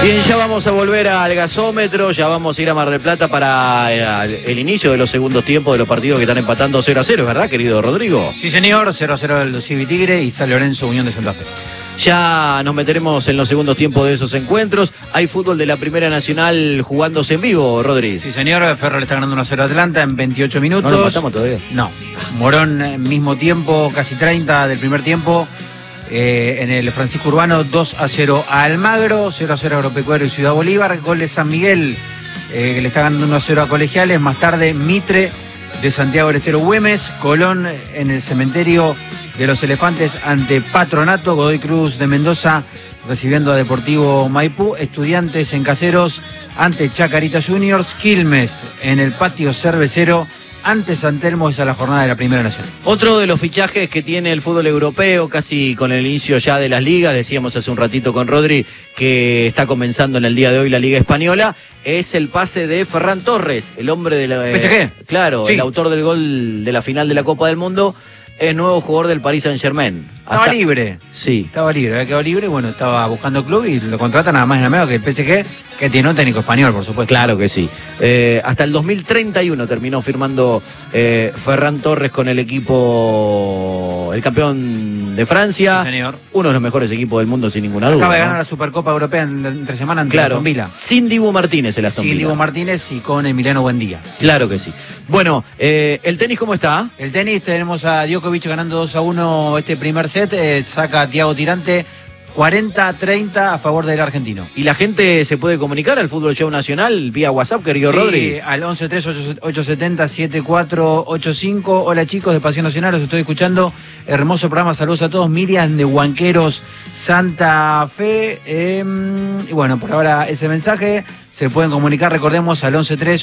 Bien, ya vamos a volver al gasómetro, ya vamos a ir a Mar del Plata para el inicio de los segundos tiempos de los partidos que están empatando 0-0, ¿verdad, querido Rodrigo? Sí, señor, 0-0 el Civi Tigre y San Lorenzo Unión de Santa Fe. Ya nos meteremos en los segundos tiempos de esos encuentros. Hay fútbol de la Primera Nacional jugándose en vivo, Rodri. Sí, señor, Ferro le está ganando 1-0 a Atlanta en 28 minutos. ¿No lo empatamos todavía? No. Morón, mismo tiempo, casi 30 del primer tiempo. En el Francisco Urbano, 2-0 a Almagro, 0-0 a Agropecuario y Ciudad Bolívar. Gol de San Miguel, que le está ganando 1-0 a Colegiales. Más tarde, Mitre de Santiago del Estero Güemes. Colón en el Cementerio de los Elefantes ante Patronato. Godoy Cruz de Mendoza recibiendo a Deportivo Maipú. Estudiantes en Caseros ante Chacarita Juniors. Quilmes en el Patio Cervecero ante San Telmo. Esa es la jornada de la Primera Nacional. Otro de los fichajes que tiene el fútbol europeo, casi con el inicio ya de las ligas, decíamos hace un ratito con Rodri, que está comenzando en el día de hoy la Liga Española, es el pase de Ferran Torres, el hombre de la... PSG. Claro, sí. El autor del gol de la final de la Copa del Mundo, es nuevo jugador del Paris Saint-Germain. Estaba libre. Sí. Estaba libre, había quedado libre, bueno, estaba buscando club y lo contrata nada más y nada menos que el PSG, que tiene un técnico español, por supuesto. Claro que sí. Hasta el 2031 terminó firmando Ferran Torres con el equipo, el campeón de Francia. Sí, señor. Uno de los mejores equipos del mundo, sin ninguna duda. Acaba de ganar la Supercopa Europea entre semana ante Aston Villa. Sin Dibu Martínez el Aston Villa. Sin Dibu Martínez y con Emiliano Buendía. Claro que sí. Bueno, ¿el tenis cómo está? El tenis, tenemos a Djokovic ganando 2-1 este primer set, saca a Thiago Tirante 40-30 a favor del argentino. ¿Y la gente se puede comunicar al Fútbol Show Nacional vía WhatsApp, querido Rodri? Sí, al 11-3-870-7485. Hola chicos de Pasión Nacional, los estoy escuchando. Hermoso programa, saludos a todos. Miriam de Huanqueros, Santa Fe. Y bueno, por ahora ese mensaje. Se pueden comunicar, recordemos, al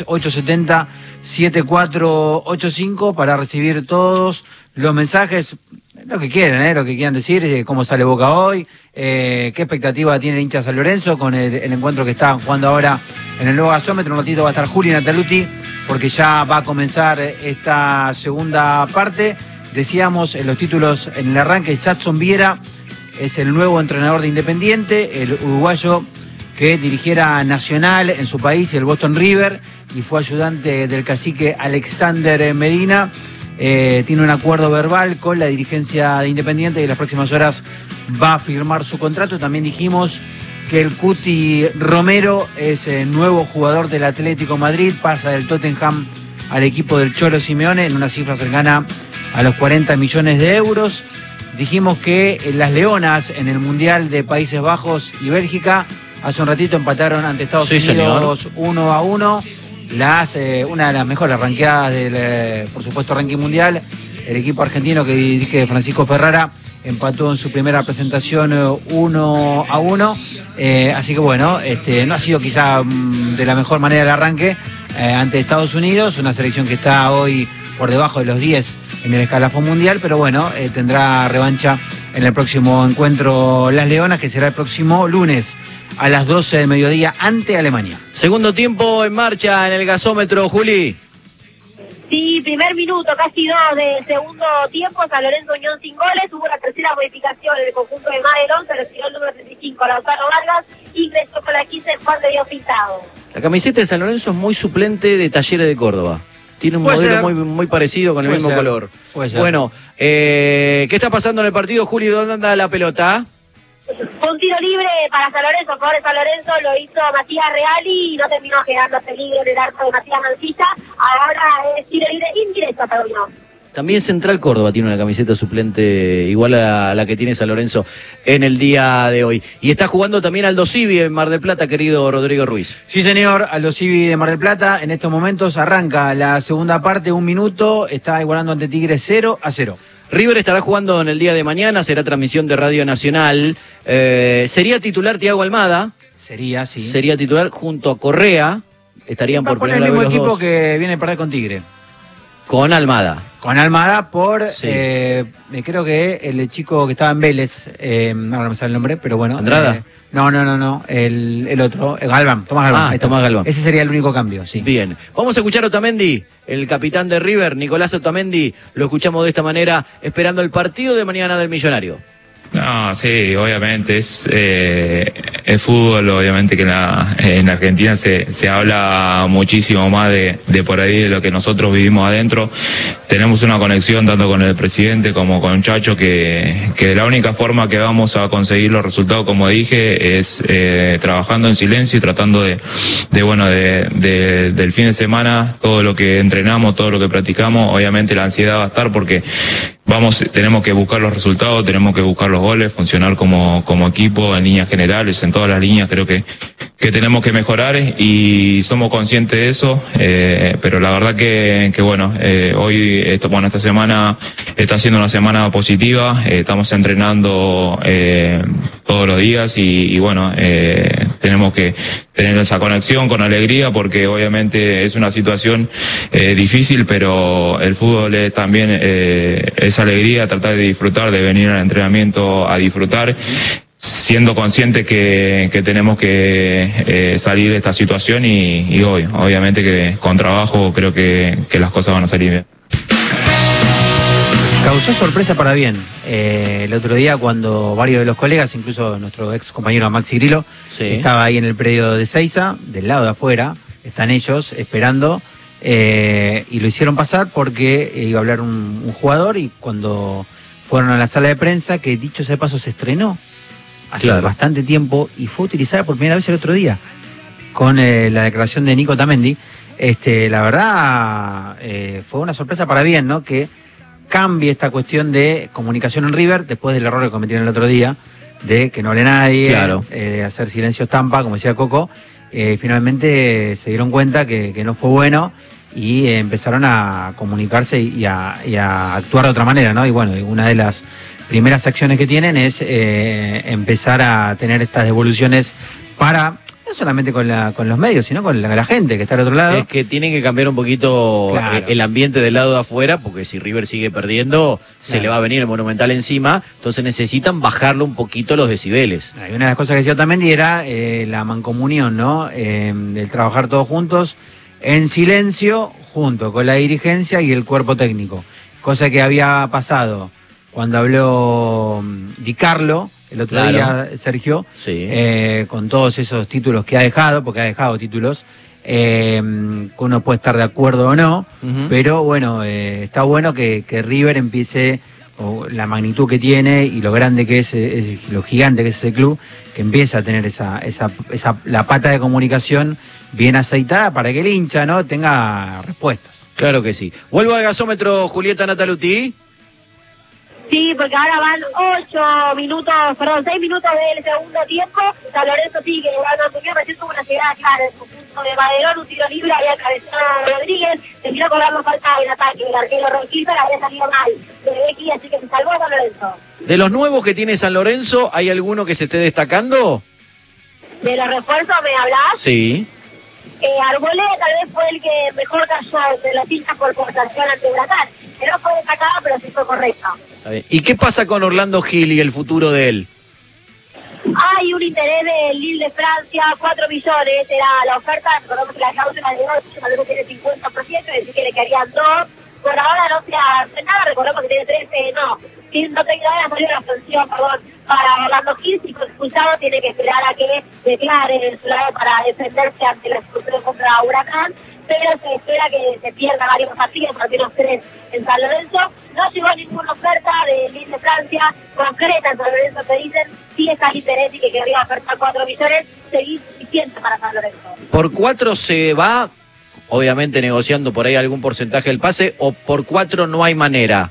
11-3-870-7485 para recibir todos los mensajes. Lo que quieran decir, cómo sale Boca hoy, qué expectativa tiene el hincha San Lorenzo con el encuentro que están jugando ahora en el nuevo gasómetro. Un ratito va a estar Juli Nataluti porque ya va a comenzar esta segunda parte. Decíamos en los títulos en el arranque, Jadson Viera es el nuevo entrenador de Independiente, el uruguayo que dirigiera Nacional en su país y el Boston River y fue ayudante del cacique Alexander Medina. Tiene un acuerdo verbal con la dirigencia de Independiente y en las próximas horas va a firmar su contrato. También dijimos que el Cuti Romero es nuevo jugador del Atlético Madrid, pasa del Tottenham al equipo del Cholo Simeone en una cifra cercana a los 40 millones de euros. Dijimos que las Leonas en el Mundial de Países Bajos y Bélgica hace un ratito empataron ante Estados Unidos 1-1. Una de las mejores ranqueadas del, por supuesto, ranking mundial. El equipo argentino que dirige Francisco Ferrara empató en su primera presentación 1-1. Así que bueno, no ha sido quizá de la mejor manera el arranque ante Estados Unidos, una selección que está hoy por debajo de los 10 en el escalafón mundial, pero bueno, tendrá revancha en el próximo encuentro Las Leonas, que será el próximo lunes a las 12 del mediodía ante Alemania. Segundo tiempo en marcha en el gasómetro, Juli. Sí, primer minuto, casi 2 del segundo tiempo, San Lorenzo Unión sin goles, hubo la tercera modificación en el conjunto de Madelón, se retiró el número 35, Lautaro Vargas, ingresó con la 15 Juan de Dios Pintado. La camiseta de San Lorenzo es muy suplente de Talleres de Córdoba. Tiene un modelo muy parecido con el mismo color. Bueno, ¿qué está pasando en el partido, Juli? ¿Dónde anda la pelota? Un tiro libre para San Lorenzo, favor de San Lorenzo, lo hizo Matías Reali y no terminó quedándose libre en el arco de Matías Mancilla. Ahora es tiro libre indirecto para Unión. También Central Córdoba tiene una camiseta suplente igual a la que tiene San Lorenzo en el día de hoy. Y está jugando también Aldo Civi en Mar del Plata, querido Rodrigo Ruiz. Sí, señor, Aldo Civi de Mar del Plata. En estos momentos arranca la segunda parte, 1 minuto. Está igualando ante Tigre 0-0. River estará jugando en el día de mañana, será transmisión de Radio Nacional. ¿Sería titular Thiago Almada? Sería, sí. Sería titular junto a Correa. Estarían por primera vez el mismo los equipo dos. Que viene a perder con Tigre. Con Almada. Con Almada por, sí. Creo que el chico que estaba en Vélez, ahora no me sale el nombre, pero bueno. ¿Andrada? No, el otro, Galván, Tomás Galván. Tomás Galván. Ese sería el único cambio, sí. Bien, vamos a escuchar a Otamendi, el capitán de River, Nicolás Otamendi, lo escuchamos de esta manera, esperando el partido de mañana del Millonario. No, sí, obviamente es fútbol, obviamente que en Argentina se habla muchísimo más de por ahí de lo que nosotros vivimos adentro. Tenemos una conexión tanto con el presidente como con Chacho que la única forma que vamos a conseguir los resultados, como dije, es trabajando en silencio y tratando del fin de semana, todo lo que entrenamos, todo lo que practicamos. Obviamente la ansiedad va a estar porque tenemos que buscar los resultados, tenemos que buscar los goles, funcionar como equipo en líneas generales, en todas las líneas creo que tenemos que mejorar y somos conscientes de eso, pero la verdad que bueno, hoy, esta semana está siendo una semana positiva, estamos entrenando todos los días y bueno, tenemos que tener esa conexión con alegría porque obviamente es una situación difícil, pero el fútbol es también esa alegría, tratar de disfrutar, de venir al entrenamiento a disfrutar, siendo consciente que tenemos que salir de esta situación y hoy, obviamente que con trabajo creo que las cosas van a salir bien. Causó sorpresa para bien. El otro día cuando varios de los colegas, incluso nuestro ex compañero Maxi Grillo, Sí. estaba ahí en el predio de Seiza, del lado de afuera, están ellos esperando, y lo hicieron pasar porque iba a hablar un jugador y cuando fueron a la sala de prensa, que dicho sea de paso se estrenó hace bastante tiempo y fue utilizada por primera vez el otro día con la declaración de Nico Tamendi. La verdad fue una sorpresa para bien, ¿no? Que cambie esta cuestión de comunicación en River después del error que cometieron el otro día de que no hable nadie, de hacer silencio estampa, como decía Coco. Finalmente se dieron cuenta que no fue bueno y empezaron a comunicarse y a actuar de otra manera, ¿no? Y bueno, una de las primeras acciones que tienen es empezar a tener estas devoluciones para, no solamente con los medios, sino con la gente que está al otro lado. Es que tienen que cambiar un poquito el ambiente del lado de afuera, porque si River sigue perdiendo, se le va a venir el Monumental encima, entonces necesitan bajarle un poquito los decibeles. Y una de las cosas que decía también era la mancomunión, ¿no? El trabajar todos juntos, en silencio, junto con la dirigencia y el cuerpo técnico. Cosa que había pasado cuando habló Di Carlo el otro día, Sergio, con todos esos títulos que ha dejado, porque ha dejado títulos, que uno puede estar de acuerdo o no, pero bueno, está bueno que River empiece, la magnitud que tiene y lo grande que es lo gigante que es ese club, que empiece a tener la pata de comunicación bien aceitada para que el hincha, ¿no?, tenga respuestas. Claro que sí. Vuelvo al gasómetro, Julieta Nataluti. Sí, porque ahora van 6 minutos del segundo tiempo. San Lorenzo sigue ganando. Recién tuvo una llegada clara en su punto de Maderón, un tiro libre, había cabezado Rodríguez, se tiró cobrando falta en ataque. El arquero Ronquillo había salido mal de Becky, así que se salvó San Lorenzo. De los nuevos que tiene San Lorenzo, ¿hay alguno que se esté destacando? ¿De los refuerzos me hablás? Sí. Arboleda tal vez fue el que mejor cayó de los hinchas por conversación ante Huracán. Que no fue destacada, pero sí fue correcta. ¿Y qué pasa con Orlando Gil y el futuro de él? Hay un interés del Lille de Francia, 4 millones era la oferta, recordemos que la cláusula de 8, tal vez tiene 50%, es decir que le quedarían 2. Por ahora no se hace nada, recordemos que tiene 13, no tengo nada, salió la sanción, para Orlando Gil, si fue expulsado tiene que esperar a que declare en su lado para defenderse ante la expulsión contra Huracán, pero se espera que se pierda varios partidos, al menos 3 en San Lorenzo. No llegó ninguna oferta de Lille de Francia concreta en San Lorenzo, te dicen, sí está el interés y que querría ofertar 4 millones, seguir suficiente para San Lorenzo. ¿Por 4 se va, obviamente negociando por ahí algún porcentaje del pase, o por 4 no hay manera?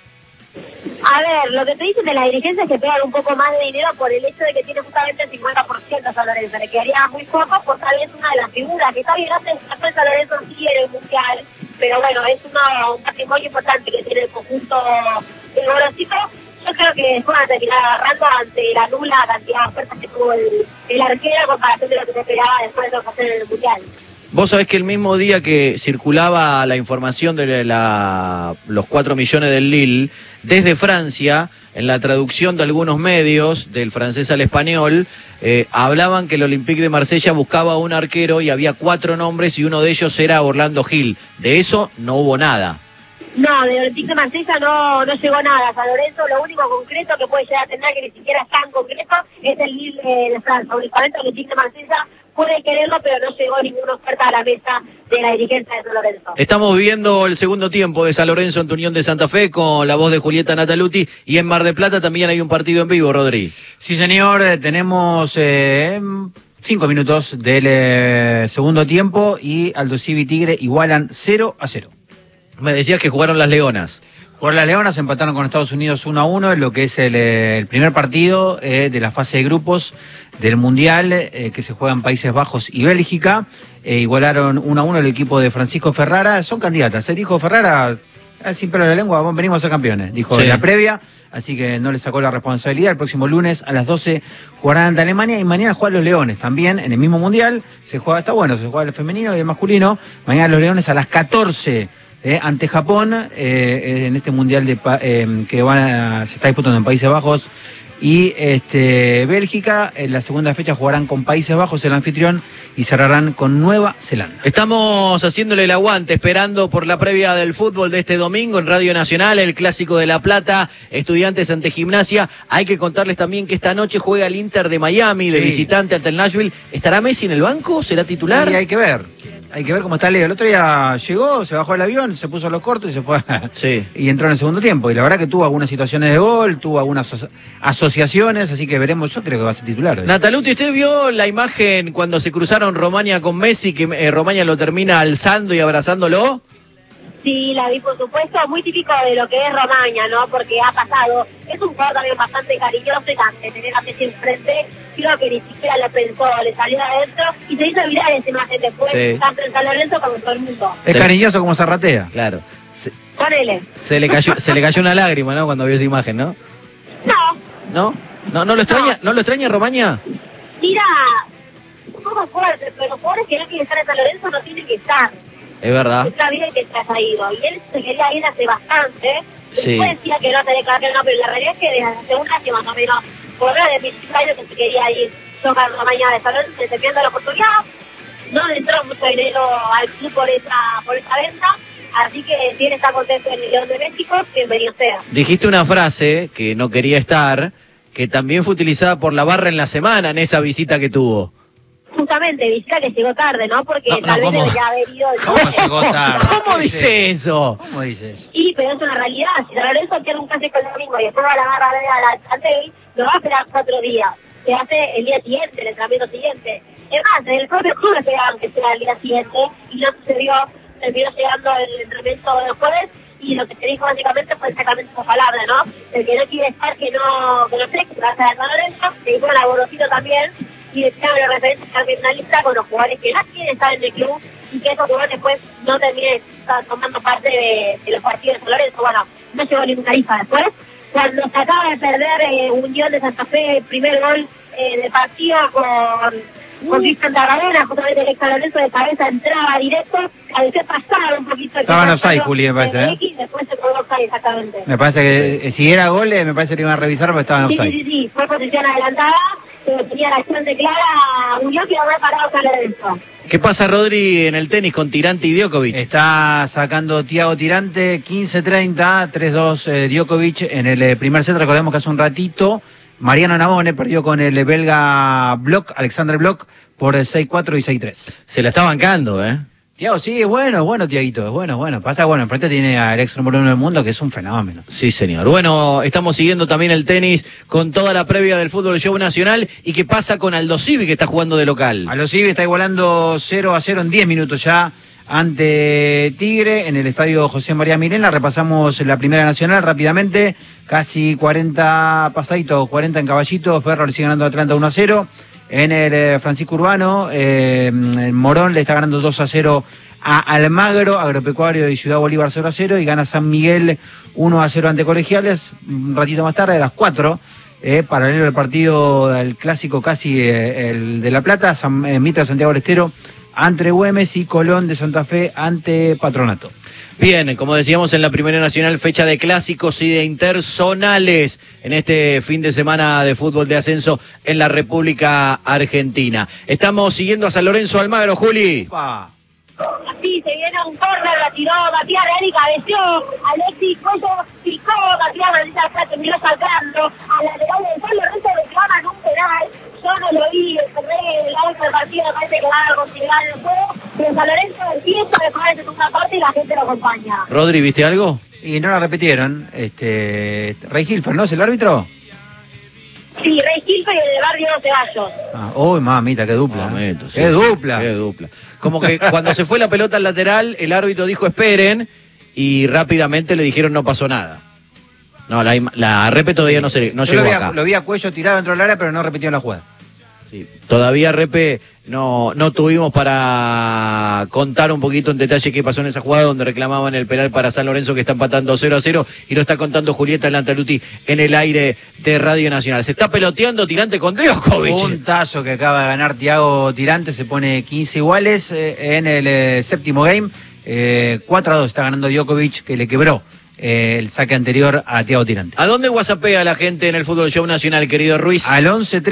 A ver, lo que te dicen de la dirigencia es que pegan un poco más de dinero por el hecho de que tiene justamente el 50% a San Lorenzo. Le quedaría muy poco por tal vez una de las figuras que está bien, hace San Lorenzo sí en el Mundial, pero bueno, es un patrimonio importante que tiene el conjunto del Gorosito. Yo creo que van a terminar agarrando ante la nula cantidad de ofertas que tuvo el arquero en comparación de lo que se esperaba después de lo que hacer en el Mundial. Vos sabés que el mismo día que circulaba la información de los 4 millones del Lille, desde Francia, en la traducción de algunos medios, del francés al español, hablaban que el Olympique de Marsella buscaba un arquero y había 4 nombres y uno de ellos era Orlando Gil. De eso no hubo nada. No, de Olympique de Marsella no llegó nada. San Lorenzo, lo único concreto que puede llegar a tener, que ni siquiera es tan concreto, es el Lille de Francia. Únicamente Olympique de Marsella puede quererlo, pero no llegó ninguna oferta a la mesa de la dirigencia de San Lorenzo. Estamos viendo el segundo tiempo de San Lorenzo ante Unión de Santa Fe con la voz de Julieta Nataluti, y en Mar del Plata también hay un partido en vivo, Rodri. Sí, señor, tenemos 5 minutos del segundo tiempo y Aldo Civi y Tigre igualan 0-0. Me decías que jugaron las Leonas. Por las Leonas empataron con Estados Unidos 1-1 en lo que es el primer partido de la fase de grupos del Mundial que se juega en Países Bajos y Bélgica. Igualaron 1-1 el equipo de Francisco Ferrara. Son candidatas. Dijo Ferrara, sin pelo en la lengua, venimos a ser campeones. Dijo en la previa, así que no le sacó la responsabilidad. El próximo lunes a las 12 jugarán ante Alemania y mañana juegan los Leones también en el mismo Mundial. Se juega, está bueno, se juega el femenino y el masculino. Mañana los Leones a las 14 ante Japón, en este mundial que se está disputando en Países Bajos y Bélgica. En la segunda fecha jugarán con Países Bajos, el anfitrión, y cerrarán con Nueva Zelanda. Estamos haciéndole el aguante, esperando por la previa del fútbol de este domingo en Radio Nacional, el Clásico de La Plata, Estudiantes ante Gimnasia. Hay que contarles también que esta noche juega el Inter de Miami, de visitante ante el Nashville. ¿Estará Messi en el banco? ¿Será titular? Y hay que ver cómo está Leo. El otro día llegó, se bajó del avión, se puso los cortos y se fue y entró en el segundo tiempo. Y la verdad que tuvo algunas situaciones de gol, tuvo algunas asociaciones, así que veremos. Yo creo que va a ser titular. Nataluti, ¿usted vio la imagen cuando se cruzaron Romaña con Messi, que Romaña lo termina alzando y abrazándolo? Sí, la vi, por supuesto, muy típico de lo que es Romaña, ¿no? Porque ha pasado, es un jugador también bastante cariñoso y ante tener a Messi enfrente, creo que ni siquiera lo pensó, le salió adentro y se hizo viral esa imagen después, tanto en San Lorenzo como en todo el mundo. Es cariñoso como Zarratea. Claro. Ponele. Se le cayó una lágrima, ¿no? Cuando vio esa imagen, ¿no? ¿No lo extraña? ¿No lo extraña Romaña? Mira, un poco fuerte, pero los jugadores que no quieren estar en San Lorenzo no tienen que estar. Es verdad. Está bien que se haya ido. Y él se quería ir hace bastante. Después decía que no se declaró, no, pero la realidad es que desde hace un año más o menos, por lo de 25 años que se quería ir. Tocar la mañana de San Lorenzo, se pierde la oportunidad. No le entró mucho dinero al club por esa venta. Así que si él está contento en el León de México, bienvenido sea. Dijiste una frase que no quería estar, que también fue utilizada por la barra en la semana en esa visita que tuvo. Justamente, visita que llegó tarde, ¿no? Porque tal vez debería haber ido... ¿Cómo llegó tarde? ¿Cómo dice eso? ¿Cómo dice eso? Y, pero es una realidad. Si San Lorenzo pierde un clásico el domingo y después va a la barra de la Antel, lo va a esperar 4 días. Se hace el día siguiente, el entrenamiento siguiente. Es más, en el propio club esperaban que sea el día siguiente y no sucedió. Terminó llegando el entrenamiento de los jueves y lo que se dijo básicamente fue exactamente esa palabra, ¿no? El que no quiere estar, que no sé, que va a San Lorenzo, se dijo el Alborocito también, y decía la referencia también una lista con los jugadores que no quieren estar en el club y que esos jugadores después no terminen tomando parte de los partidos de San Lorenzo. Bueno, no llegó ninguna lista después. Cuando se acaba de perder Unión de Santa Fe, el primer gol del partido con Cristian Tarragona, justamente el San Lorenzo de cabeza entraba directo, a veces pasaba un poquito. Estaba en offside, Juli, me parece. Después se colgó offside, exactamente. Me parece que si era gol, me parece que iban a revisar porque estaba en offside. Sí, fue posición adelantada, pero tenía la acción de clara Unión que habrá parado San Lorenzo. ¿Qué pasa, Rodri, en el tenis con Tirante y Djokovic? Está sacando Thiago Tirante, 15-30, 3-2 Djokovic en el primer set. Recordemos que hace un ratito Mariano Navone perdió con el belga Alexander Bloch por 6-4 y 6-3. Se la está bancando, ¿eh? Thiago, sí, es bueno, Thiaguito, es bueno. Pasa, enfrente tiene al ex número 1 del mundo, que es un fenómeno. Sí, señor. Bueno, estamos siguiendo también el tenis con toda la previa del fútbol show nacional. ¿Y qué pasa con Aldo Civi, que está jugando de local? Aldo Civi está igualando 0-0 en 10 minutos ya ante Tigre en el estadio José María Mirena. Repasamos la primera nacional rápidamente. Casi 40 pasaditos, 40 en Caballito. Ferro le sigue ganando a Atlanta 1-0. En el Francisco Urbano, Morón le está ganando 2-0 a Almagro, Agropecuario de Ciudad Bolívar 0-0, y gana San Miguel 1-0 ante Colegiales. Un ratito más tarde, a las 4, paralelo al partido del clásico casi el de La Plata, Mitra Santiago del Estero ante Güemes y Colón de Santa Fe ante Patronato. Bien, como decíamos en la primera nacional, fecha de clásicos y de interzonales en este fin de semana de fútbol de ascenso en la República Argentina. Estamos siguiendo a San Lorenzo Almagro, Juli. Opa. Sí, se viene un córner, la tiró Matías Real y cabeció. Alexis Coyo picó, Matías Real terminó sacando. A la lateral del San Lorenzo reclaman un penal. Yo no lo vi, el auto del partido me parece que van a considerar el juego. Pero San Lorenzo empieza a mejorar en su segunda parte y la gente lo acompaña. Rodri, ¿viste algo? Y no la repitieron. Rey Hilfer, ¿no es el árbitro? Sí, Rey Hilfer y el de Barrio Ceballos. Uy, mamita, qué dupla. Momento, sí, qué dupla. Qué dupla. Como que cuando se fue la pelota al lateral, el árbitro dijo esperen y rápidamente le dijeron no pasó nada. No, la repe todavía no llegó acá. Lo vi a Cuello tirado dentro del área, pero no repitieron la jugada. Sí, todavía repe no tuvimos para contar un poquito en detalle qué pasó en esa jugada donde reclamaban el penal para San Lorenzo, que está empatando 0-0 y lo está contando Julieta Lantaluti en el aire de Radio Nacional. Se está peloteando Tirante con Djokovic. Un tazo que acaba de ganar Thiago Tirante, se pone 15 iguales en el séptimo game. 4-2 está ganando Djokovic, que le quebró el saque anterior a Thiago Tirante. ¿A dónde whatsappea la gente en el Fútbol Show Nacional, querido Ruiz? Al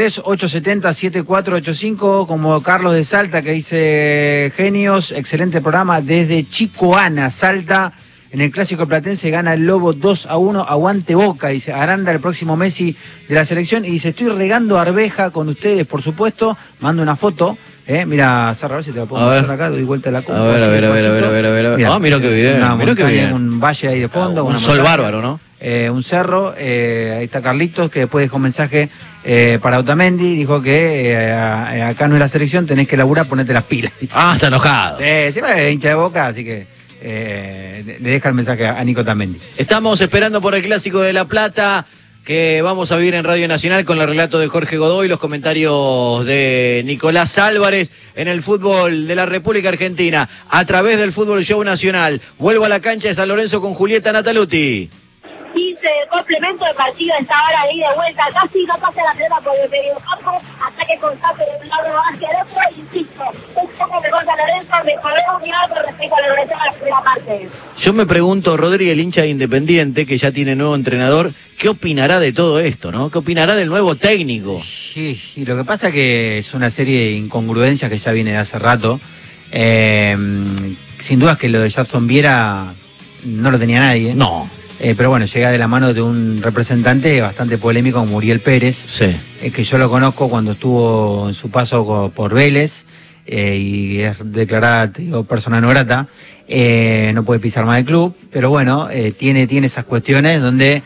11-3-870-7485, como Carlos de Salta, que dice: genios, excelente programa desde Chicoana, Salta. En el Clásico Platense gana el Lobo 2-1, aguante Boca, dice Aranda, el próximo Messi de la selección. Y dice: estoy regando arveja con ustedes, por supuesto. Mando una foto. Mira, Sarra, a ver si te la puedo mostrar acá, doy vuelta a la compu. A ver. Mirá, mira qué bien, mira qué bien. Un valle ahí de fondo. Un sol bárbaro, ¿no? Un cerro, ahí está Carlitos, que después dejó un mensaje para Otamendi, dijo que acá no es la selección, tenés que laburar, ponete las pilas. Está enojado. Sí, es hincha de Boca, así que le deja el mensaje a Nico Otamendi. Estamos esperando por el Clásico de La Plata, que vamos a vivir en Radio Nacional con el relato de Jorge Godoy, los comentarios de Nicolás Álvarez en el fútbol de la República Argentina, a través del Fútbol Show Nacional. Vuelvo a la cancha de San Lorenzo con Julieta Lantaluti. 15 de complemento de partido, esta hora de ida y vuelta, casi no pasa la pelota por el medio campo, ataque constante de un lado hacia el otro, insisto, un poco mejor San Lorenzo, mejoró un nivel con respecto a la Lorenzo a la primera parte. Yo me pregunto, Rodri, el hincha de Independiente, que ya tiene nuevo entrenador, ¿qué opinará de todo esto, no? ¿Qué opinará del nuevo técnico? Sí, y lo que pasa es que es una serie de incongruencias que ya viene de hace rato. Sin duda es que lo de Jackson Viera no lo tenía nadie. No. Pero bueno, llega de la mano de un representante bastante polémico como Muriel Pérez, Sí. Que yo lo conozco cuando estuvo en su paso por Vélez, y es declarada, te digo, persona no grata, no puede pisar más el club, pero bueno, tiene esas cuestiones donde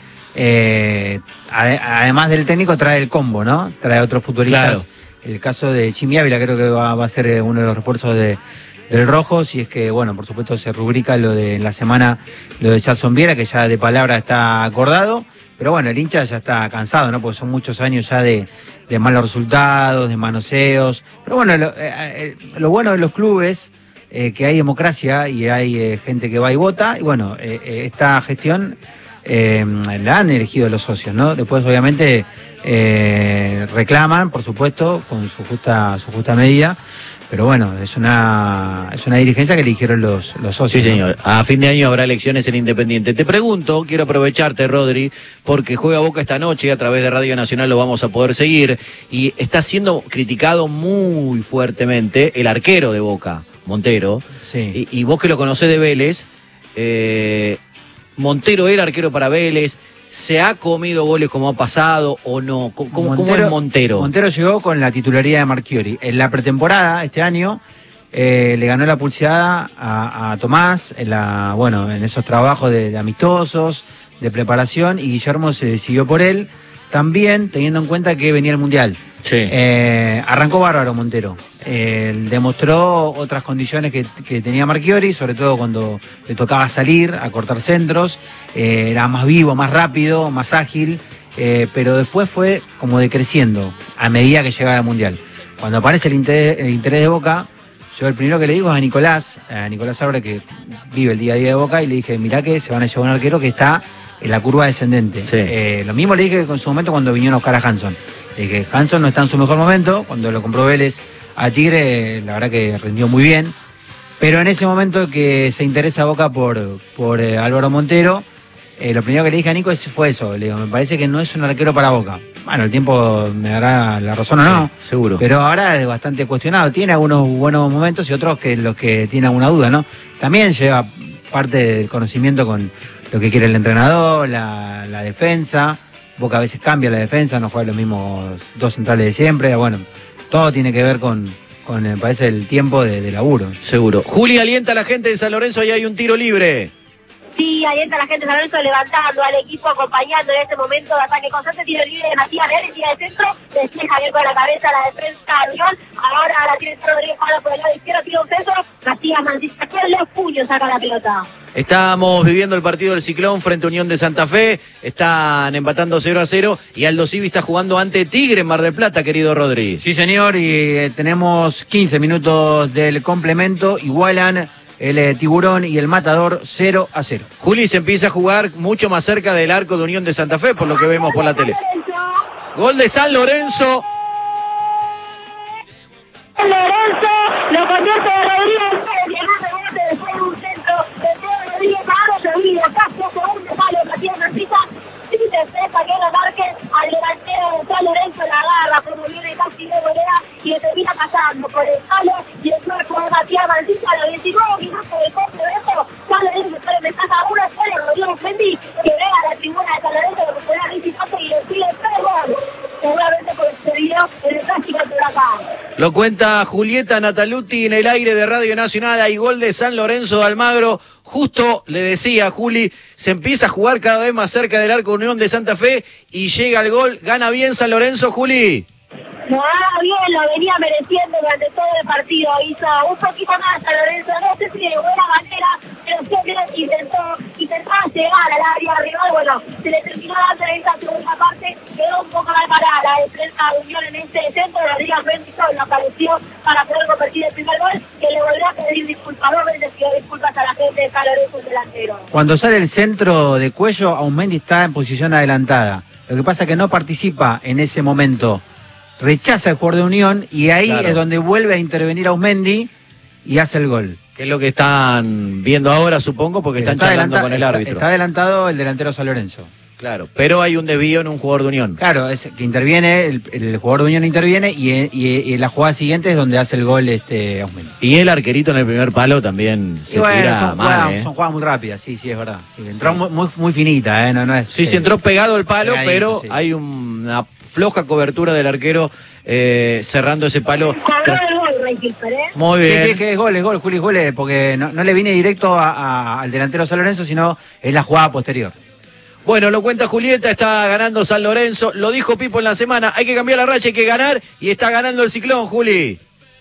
además del técnico trae el combo, ¿no? Trae otros futbolistas. Claro. El caso de Chimi Ávila creo que va a ser uno de los refuerzos del Rojo, si es que, bueno, por supuesto se rubrica lo de en la semana, lo de Jackson Viera, que ya de palabra está acordado, pero bueno, el hincha ya está cansado, ¿no? Porque son muchos años ya de malos resultados, de manoseos, pero bueno, lo bueno de los clubes, que hay democracia y hay gente que va y vota, y bueno, esta gestión la han elegido los socios, ¿no? Después obviamente reclaman, por supuesto, con su justa medida. Pero bueno, es una dirigencia que eligieron los socios. Sí, señor. ¿No? A fin de año habrá elecciones en Independiente. Te pregunto, quiero aprovecharte, Rodri, porque juega Boca esta noche, a través de Radio Nacional lo vamos a poder seguir, y está siendo criticado muy fuertemente el arquero de Boca, Montero. Sí. Y vos que lo conocés de Vélez, Montero era arquero para Vélez. ¿Se ha comido goles como ha pasado o no? ¿Cómo es Montero? Montero llegó con la titularidad de Marchiori. En la pretemporada, este año, le ganó la pulseada a Tomás en esos trabajos de amistosos, de preparación, y Guillermo se decidió por él, también teniendo en cuenta que venía el Mundial. Sí. Arrancó bárbaro Montero. Demostró otras condiciones que tenía Marchiori, sobre todo cuando le tocaba salir a cortar centros. Era más vivo, más rápido, más ágil, pero después fue como decreciendo a medida que llegaba al Mundial. Cuando aparece el interés de Boca, yo el primero que le digo es a Nicolás Álvarez, que vive el día a día de Boca, y le dije: mirá que se van a llevar un arquero que está en la curva descendente. Sí. Lo mismo le dije en su momento cuando vinieron a buscar a Hanson. Le dije: Hanson no está en su mejor momento, cuando lo compró Vélez a Tigre, la verdad que rindió muy bien, pero en ese momento que se interesa Boca por Álvaro Montero, lo primero que le dije a Nico fue eso. Le digo: me parece que no es un arquero para Boca. Bueno, el tiempo me dará la razón o no. Seguro. Pero ahora es bastante cuestionado. Tiene algunos buenos momentos y otros que los que tienen alguna duda, ¿no? También lleva parte del conocimiento con lo que quiere el entrenador, la defensa. Boca a veces cambia la defensa, no juega los mismos dos centrales de siempre. Bueno, todo tiene que ver con me parece, el tiempo de laburo. Seguro. Juli, alienta a la gente de San Lorenzo y hay un tiro libre. Sí, ahí está la gente de San Lorenzo levantando al equipo, acompañando en este momento de ataque constante, tiro libre de Matías Real, tira de centro, despeja bien con la cabeza la defensa de Unión, ahora la tiene Rodríguez Pablo por el lado izquierdo, tira un centro, Matías Mancilla con los puños saca la pelota. Estamos viviendo el partido del Ciclón frente a Unión de Santa Fe, están empatando 0-0 y Aldo Civi está jugando ante Tigre en Mar del Plata, querido Rodri. Sí, señor, y tenemos 15 minutos del complemento, igualan el Tiburón y el Matador 0-0. Juli, se empieza a jugar mucho más cerca del arco de Unión de Santa Fe, por lo que vemos por la tele. Gol de San Lorenzo. San Lorenzo lo convierte de Rodríguez, después de un centro de Rodríguez Pablo, se olvida casi a segundo palo, Matías Mancilla, sí se despeja que lo marque al delantero de San Lorenzo, la agarra como viene casi de volea y le termina pasando por el palo y el cuerpo de Matías Mancilla a los 19 minutos del complemento. San Lorenzo se pone ventaja a 1-0, Rodrigo Fendi que ve a la tribuna de San Lorenzo lo que fue a visitante y le pide 3 goles, seguramente por este video en el clásico de Huracán. Lo cuenta Julieta Nataluti en el aire de Radio Nacional. Hay gol de San Lorenzo de Almagro. Justo le decía Juli, se empieza a jugar cada vez más cerca del arco de Unión de Santa Fe y llega el gol. Gana bien San Lorenzo, Juli. No, bien, lo venía mereciendo durante todo el partido. Hizo un poquito más San Lorenzo, no sé si de buena manera, pero siempre intentaba llegar al área rival. Bueno, se le terminó dando en esa segunda parte, quedó un poco mal parada la defensa de Unión en este centro. Rodríguez Bendito lo apareció para poder convertir el primer gol, que le volvió a pedir disculpas. No le pidió disculpas a la gente de San Lorenzo, el delantero. Cuando sale el centro de Cuello, Aumendi está en posición adelantada. Lo que pasa es que no participa en ese momento. Rechaza el jugador de Unión y ahí es donde vuelve a intervenir Aumendi y hace el gol. Que es lo que están viendo ahora, supongo, porque están charlando con el árbitro. Está adelantado el delantero San Lorenzo. Claro, pero hay un desvío en un jugador de Unión. Claro, es que interviene, el jugador de Unión interviene y la jugada siguiente es donde hace el gol Aumendi. Y el arquerito en el primer palo también se tira mal. Son jugadas muy rápidas, sí, es verdad. Sí, entró muy finita, no es. Sí, entró pegado el palo, pero hay una floja cobertura del arquero cerrando ese palo. Muy bien. Sí, que es gol, Juli, gol, porque no le viene directo al delantero San Lorenzo, sino es la jugada posterior. Bueno, lo cuenta Julieta, está ganando San Lorenzo, lo dijo Pipo en la semana, hay que cambiar la racha, hay que ganar, y está ganando el Ciclón, Juli.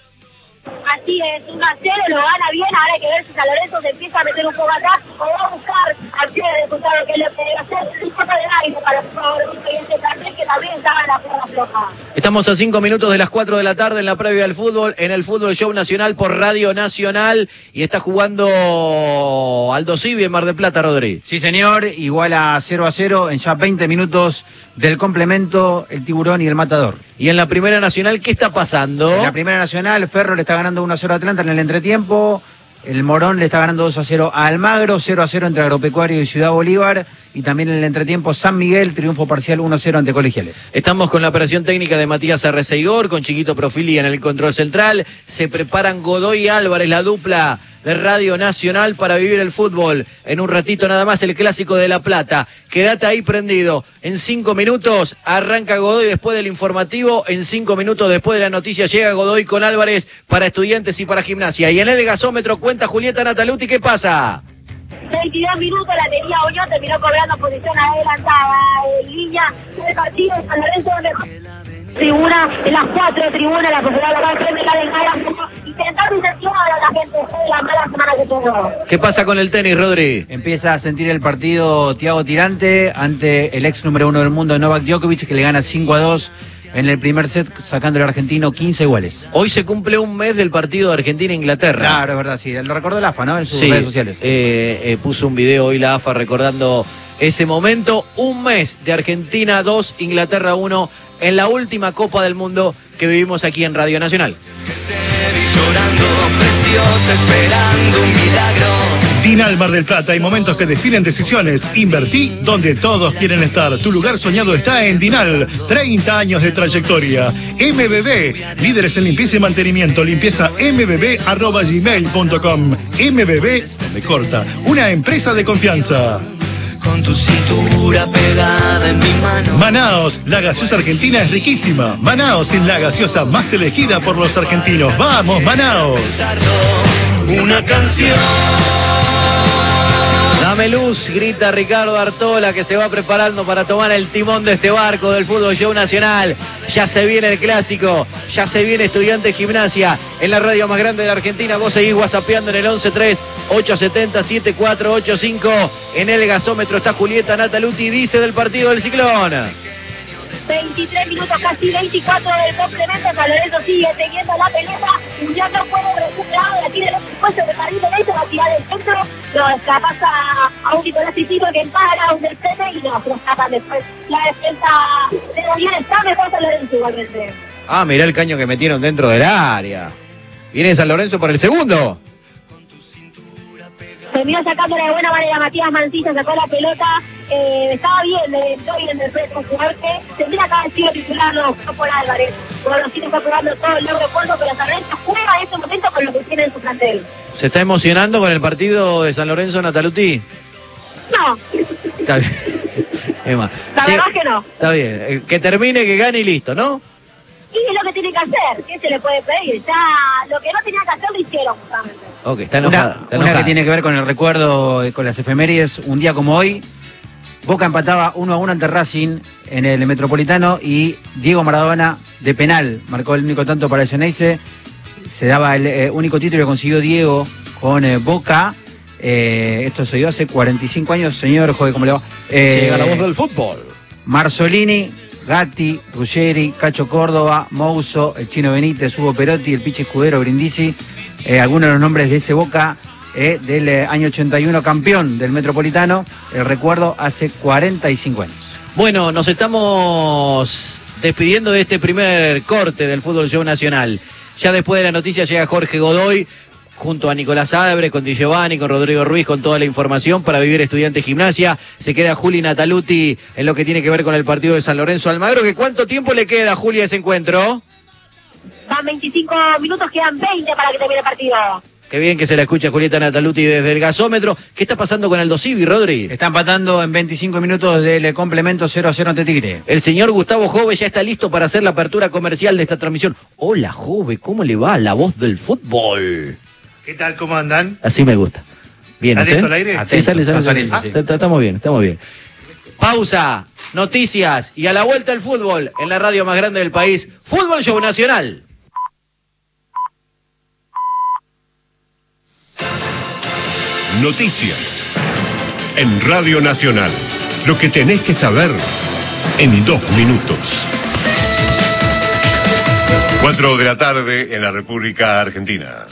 Así es, 1-0, lo gana bien, ahora hay que ver si San Lorenzo se empieza a meter un poco atrás o va a buscar al pie de disputar lo que le puede hacer, un poco de aire para el jugador de cartel que también estaba en la prueba floja. Estamos a 5 minutos de las 4 de la tarde en la previa del fútbol, en el Fútbol Show Nacional por Radio Nacional, y está jugando Aldo Civi en Mar del Plata, Rodri. Sí, señor, igual a 0-0 en ya 20 minutos del complemento, el Tiburón y el Matador. Y en la Primera Nacional, ¿qué está pasando? En la Primera Nacional, Ferro le está ganando 1-0 a Atlanta en el entretiempo. El Morón le está ganando 2-0 a Almagro, 0-0 entre Agropecuario y Ciudad Bolívar. Y también en el entretiempo, San Miguel, triunfo parcial 1-0 ante Colegiales. Estamos con la operación técnica de Matías Arreceigor, con Chiquito Profili en el control central. Se preparan Godoy y Álvarez, la dupla de Radio Nacional, para vivir el fútbol. En un ratito nada más el Clásico de La Plata. Quédate ahí prendido. En 5 minutos arranca Godoy después del informativo. En 5 minutos después de la noticia llega Godoy con Álvarez para Estudiantes y para Gimnasia. Y en el gasómetro cuenta Julieta Nataluti, ¿qué pasa? 22 minutos la tenía Unión, terminó cobrando posición adelantada en línea del partido. San Lorenzo tribuna, en las 4 tribunas, la sociedad local frente a la delgada, intentando intencionar a la gente de la mala semana que tuvo. ¿Qué pasa con el tenis, Rodri? Empieza a sentir el partido Thiago Tirante ante el ex número 1 del mundo, Novak Djokovic, que le gana 5-2 en el primer set, sacando al argentino 15 iguales. Hoy se cumple un mes del partido de Argentina-Inglaterra. Claro, es verdad, sí. Lo recordó la AFA, ¿no? En sus redes sociales. Puso un video hoy la AFA recordando ese momento. Un mes de Argentina 2, Inglaterra 1, en la última Copa del Mundo que vivimos aquí en Radio Nacional. Llorando, preciosa, esperando un milagro. Dinal Mar del Plata, hay momentos que definen decisiones. Invertí donde todos quieren estar. Tu lugar soñado está en Dinal. 30 años de trayectoria. MBB, líderes en limpieza y mantenimiento. Limpieza mbb@gmail.com. MBB, donde corta. Una empresa de confianza. Con tu cintura pegada en mi mano. Manaos, la gaseosa argentina es riquísima. Manaos es la gaseosa más elegida por los argentinos. ¡Vamos, Manaos! Una canción. Dame luz, grita Ricardo Artola, que se va preparando para tomar el timón de este barco del Fútbol Show Nacional. Ya se viene el clásico, ya se viene Estudiantes Gimnasia en la radio más grande de la Argentina. Vos seguís whatsappeando en el 11-3-870-7485. En el gasómetro está Julieta Nataluti, dice del partido del Ciclón. 23 minutos, casi 24 del complemento. San Lorenzo sigue teniendo la pelota. Ya no puede recuperar, la tiene en el puesto de carril derecho, va a tirar el centro. Lo pasa a un Nicolás Cicito que para un del frente y lo escapan después. La defensa de Daniel está mejor San Lorenzo igualmente. Ah, mirá el caño que metieron dentro del área. Viene San Lorenzo por el segundo. Terminó sacándole de buena manera Matías Mancilla, sacó la pelota, estaba bien, entró bien el frente con su arte. Tendría que haber sido titular, no por Álvarez. Bueno, sí está jugando todo el logro polvo, pero San Lorenzo juega en este momento con lo que tiene en su plantel. ¿Se está emocionando con el partido de San Lorenzo, Nataluti? No. Está bien. Emma, La verdad que no. Está bien, que termine, que gane y listo, ¿no? Y es lo que tiene que hacer, ¿qué se le puede pedir? Ya lo que no tenía que hacer lo hicieron justamente. Ok, está enojada. Una que tiene que ver con el recuerdo, con las efemérides. Un día como hoy, Boca empataba 1-1 ante Racing en el Metropolitano y Diego Maradona de penal marcó el único tanto para el Xeneize. Se daba el único título que consiguió Diego con Boca. Esto se dio hace 45 años, señor. Joder, ¿cómo le va? Llega la voz del fútbol. Marzolini, Gatti, Ruggeri, Cacho Córdoba, Mouso, el Chino Benítez, Hugo Perotti, el Pichi Escudero, Brindisi. Algunos de los nombres de ese Boca del año 81, campeón del Metropolitano. El recuerdo hace 45 años. Bueno, nos estamos despidiendo de este primer corte del Fútbol Show Nacional. Ya después de la noticia llega Jorge Godoy junto a Nicolás Adbre, con Di Giovanni, con Rodrigo Ruiz, con toda la información para vivir Estudiantes Gimnasia. Se queda Juli Nataluti en lo que tiene que ver con el partido de San Lorenzo Almagro. ¿Que cuánto tiempo le queda, Juli, a ese encuentro? Van 25 minutos, quedan 20 para que termine el partido. Qué bien que se la escucha Julieta Nataluti desde el gasómetro. ¿Qué está pasando con Aldo Civi, Rodri? Está empatando en 25 minutos del complemento 0-0 ante Tigre. El señor Gustavo Jove ya está listo para hacer la apertura comercial de esta transmisión. Hola, Jove, ¿cómo le va? La voz del fútbol. ¿Qué tal? ¿Cómo andan? Así me gusta. Bien, ¿Sale esto al aire? Sí, sale. Saliendo, sí. Estamos bien. Pausa, noticias y a la vuelta el fútbol en la radio más grande del país. Fútbol Show Nacional. Noticias en Radio Nacional. Lo que tenés que saber en 2 minutos. 4 de la tarde en la República Argentina.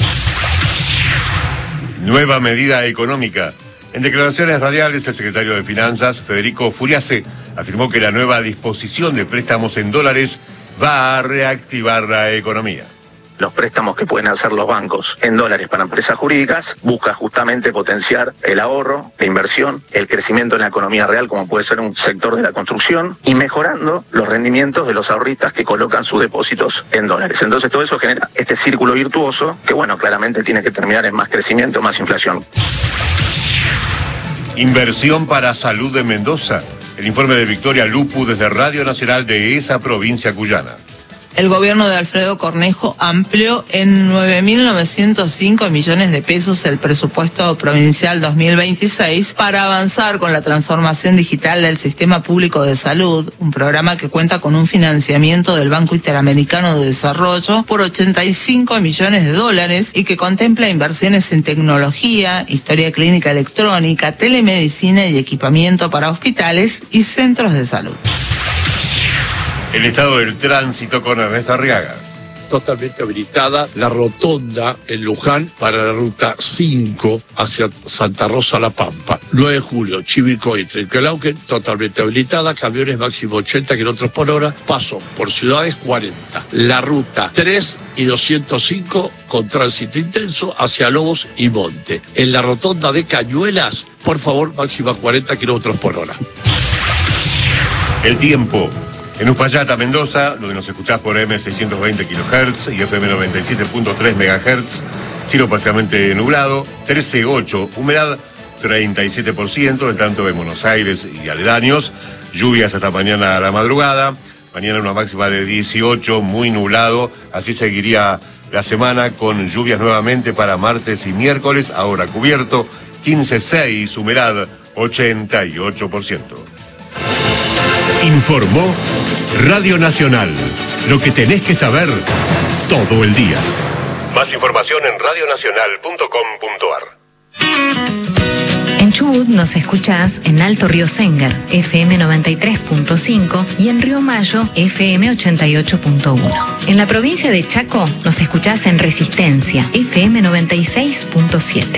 Nueva medida económica. En declaraciones radiales, el secretario de Finanzas, Federico Furiase, afirmó que la nueva disposición de préstamos en dólares va a reactivar la economía. Los préstamos que pueden hacer los bancos en dólares para empresas jurídicas busca justamente potenciar el ahorro, la inversión, el crecimiento en la economía real, como puede ser un sector de la construcción, y mejorando los rendimientos de los ahorristas que colocan sus depósitos en dólares. Entonces todo eso genera este círculo virtuoso que, bueno, claramente tiene que terminar en más crecimiento, más inflación. Inversión para salud de Mendoza. El informe de Victoria Lupu desde Radio Nacional de esa provincia cuyana. El gobierno de Alfredo Cornejo amplió en 9.905 millones de pesos el presupuesto provincial 2026 para avanzar con la transformación digital del sistema público de salud, un programa que cuenta con un financiamiento del Banco Interamericano de Desarrollo por 85 millones de dólares y que contempla inversiones en tecnología, historia clínica electrónica, telemedicina y equipamiento para hospitales y centros de salud. El estado del tránsito con Ernesto Arriaga. totalmente habilitada la rotonda en Luján para la ruta 5 hacia Santa Rosa La Pampa. 9 de julio, Chivilcoy, Trenquelauquen, totalmente habilitada, camiones máximo 80 kilómetros por hora, paso por ciudades 40. La ruta 3 y 205 con tránsito intenso hacia Lobos y Monte. En la rotonda de Cañuelas, por favor, máxima 40 kilómetros por hora. El tiempo. En Uspallata, Mendoza, donde nos escuchás por M620 kHz y FM 97.3 MHz, cielo parcialmente nublado, 13,8, humedad 37%, en tanto en Buenos Aires y aledaños, lluvias hasta mañana a la madrugada, mañana una máxima de 18, muy nublado, así seguiría la semana con lluvias nuevamente para martes y miércoles, ahora cubierto, 15,6, humedad 88%. Informó Radio Nacional. Lo que tenés que saber todo el día. Más información en radionacional.com.ar. En Chubut nos escuchás en Alto Río Sengar, FM 93.5 y en Río Mayo, FM 88.1. En la provincia de Chaco nos escuchás en Resistencia, FM 96.7.